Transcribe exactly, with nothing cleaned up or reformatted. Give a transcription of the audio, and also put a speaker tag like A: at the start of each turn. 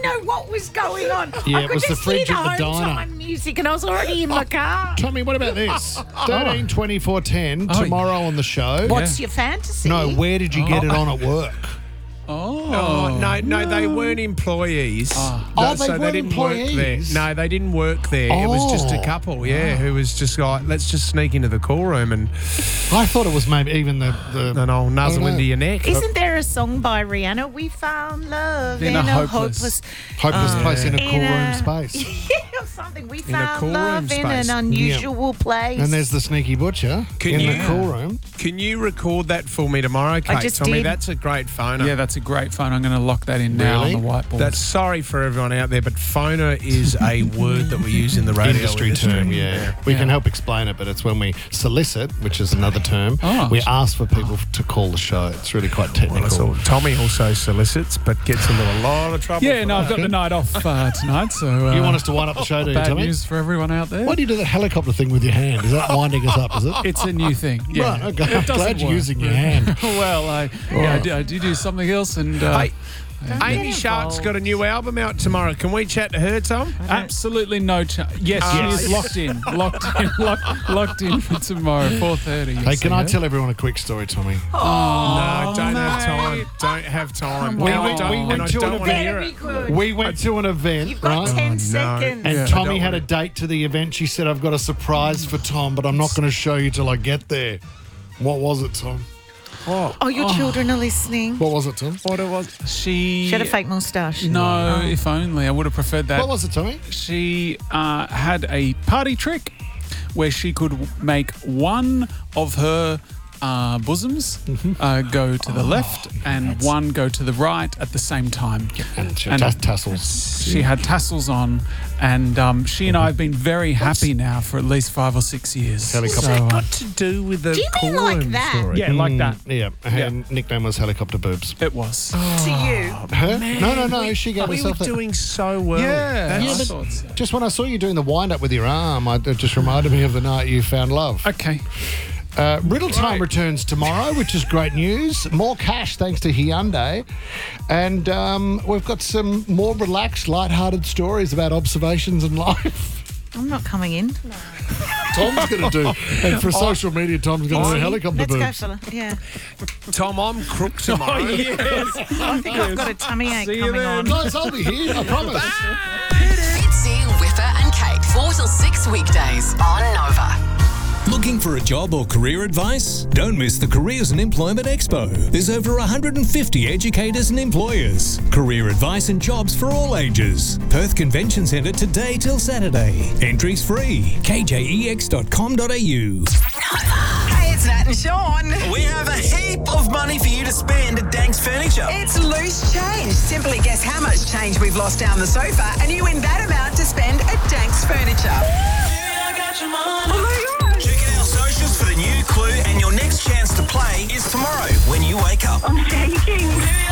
A: know what was going on.
B: Yeah,
A: I
B: it
A: could
B: was the
A: just
B: fridge
A: hear
B: at the
A: home
B: diner.
A: time music, and I was already in my car.
B: Tommy, what about this? thirteen twenty-four ten
C: Oh,
B: tomorrow on the show.
A: What's your fantasy?
B: No, where did you get it on at work?
C: Oh.
D: Oh, no, no, they weren't employees.
B: Oh,
D: No,
B: they
D: so
B: weren't
D: they didn't work there.
B: employees?
D: No, they didn't work there. It was just a
B: Oh.
D: couple, yeah, who was just like, let's just sneak into the call room and
B: I thought it was maybe even the... the
D: an old nuzzle
B: know.
D: into your neck.
A: Isn't there a song by Rihanna? We found love
C: In
A: in,
C: a
A: a
C: hopeless-
A: hopeless,
B: hopeless place in a
A: in
B: cool room
A: a-
B: space.
A: yeah, or something. We
D: a
A: found
D: cool room
A: love in
D: space.
A: an unusual place.
B: And there's the sneaky butcher
D: Can
B: in
D: you-
B: the cool room.
D: Can you record that for me tomorrow, Kate?
A: just
D: Tommy,
A: did.
D: that's a great phoner.
C: Yeah, that's a great phone. I'm going to lock that in now
B: Really?
C: on the whiteboard.
D: That's sorry for everyone out there, but phoner is a word that we use in the radio
B: Industry term, yeah. We can help explain it, but it's when we solicit, which is another term,
C: Oh.
B: we ask for people to call the show. It's really quite
D: Well,
B: technical.
D: it's all, Tommy also solicits, but gets into a lot of trouble.
C: yeah,
D: for
C: no,
D: that.
C: I've got the night off uh, tonight, so uh,
B: you want us to wind up the show, do you,
C: bad
B: Tommy?
C: news for everyone out there.
B: Why do you do that helicopter thing with your hand? Is that winding us up, is it?
C: It's a new thing. Yeah.
B: Right, okay.
C: It
B: I'm
C: doesn't
B: glad you're
C: work.
B: using your hand.
C: well, I, yeah, I, do, I do do something else, and uh,
D: Hey, Amy Shark's got a new album out tomorrow. Can we chat to her, Tom?
C: absolutely no chance. Yes,
D: Yes.
C: she is locked in, locked in, locked, locked in for tomorrow, four thirty.
B: Hey, can I tell everyone a quick story, Tommy?
D: no, don't have time. Don't have time.
B: We
D: No, I
B: went-
D: don't,
B: we
D: and
B: went
D: I
B: to
D: don't
B: an
D: want to
B: event.
D: hear
A: Very
D: it.
A: good.
B: We went to an event,
A: You've got
B: right?
A: ten
D: no.
A: seconds.
B: And
D: Yeah. I
B: Tommy
D: don't
B: had a
D: want
B: date to the event. She said, I've got a surprise for Tom, but I'm not going to show you till I get there. What was it, Tom?
A: Oh, your children are listening.
B: What was it, Tom?
D: What it was?
C: She
A: She had a fake moustache.
C: No, if only I would have preferred that.
B: What was it, Tommy?
C: She uh, had a party trick where she could w- make one of her uh, bosoms uh, go to the left and one go to the right at the same time.
B: And she
C: And-
B: had tassels.
C: She had tassels on, and um, she and I have been very happy now for at least five or six years.
B: Helicopter.
C: So, uh,
D: Got to do with the
A: Do you mean
D: call
A: like
D: room
A: that?
D: story.
C: yeah, like that.
B: Yeah, her nickname was Helicopter Boobs.
C: It was.
A: To you.
B: Her? No, no, no. She gave
D: We were
B: herself that.
D: doing so well.
C: Yeah,
D: That's-
C: I
B: but-
C: thought so.
B: Just when I saw you doing the wind up with your arm, I, it just reminded me of the night you found love.
C: Okay.
B: Uh, Riddle Time
D: Right.
B: returns tomorrow, which is great news. More cash thanks to Hyundai. And um, we've got some more relaxed, light-hearted stories about observations in life.
A: I'm not coming in.
B: Tom's going to do. And for social media, Tom's going to do helicopter
A: Let's go,
B: boobs.
A: fella. Yeah.
D: Tom, I'm crook tomorrow.
A: I think I've got a tummy ache
C: See you
A: coming
C: then.
A: on.
B: Guys, I'll be here, I promise.
E: Fitzy, Whipper and Kate. four till six weekdays on Nova.
F: Looking for a job or career advice? Don't miss the Careers and Employment Expo. There's over one hundred fifty educators and employers. Career advice and jobs for all ages. Perth Convention Centre today till Saturday. Entries free. k j e x dot com dot a u.
G: Hey, it's Nat and Sean.
H: We have a heap of money for you to spend at Danks Furniture.
G: It's loose change. Simply guess how much change we've lost down the sofa, and you win that amount to spend at Danks Furniture.
H: Yeah, I got your money.
G: Oh my gosh.
H: Check out our socials for the new clue, and your next chance to play is tomorrow when you wake up.
G: I'm shaking.
H: Yeah,